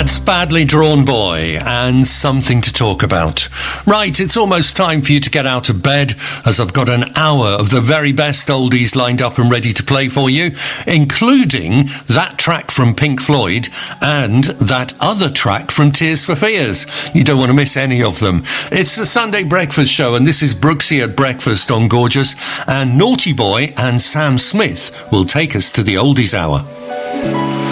That's Badly Drawn Boy and Something to Talk About. Right, it's almost time for you to get out of bed, as I've got an hour of the very best oldies lined up and ready to play for you, including that track from Pink Floyd and that other track from Tears for Fears. You don't want to miss any of them. It's the Sunday Breakfast Show, and this is Brooksy at Breakfast on Gorgeous, and Naughty Boy and Sam Smith will take us to the Oldies Hour.